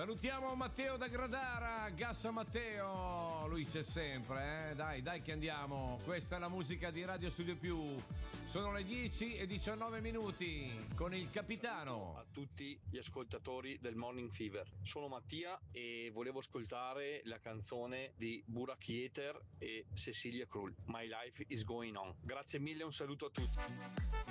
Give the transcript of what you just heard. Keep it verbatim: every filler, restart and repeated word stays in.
Salutiamo Matteo da Gradara, Gassa Matteo, lui c'è sempre, eh? Dai, dai che andiamo. Questa è la musica di Radio Studio Più. Sono le dieci e diciannove minuti con il capitano. Saluto a tutti gli ascoltatori del Morning Fever. Sono Mattia e volevo ascoltare la canzone di Burak Yeter e Cecilia Krull, My Life is Going On. Grazie mille, un saluto a tutti.